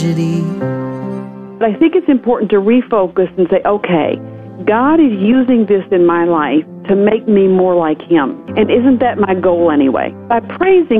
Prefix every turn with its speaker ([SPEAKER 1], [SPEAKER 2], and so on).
[SPEAKER 1] But I think it's important to refocus and say, okay, God is using this in my life to make me more like Him. And isn't that my goal anyway? By praising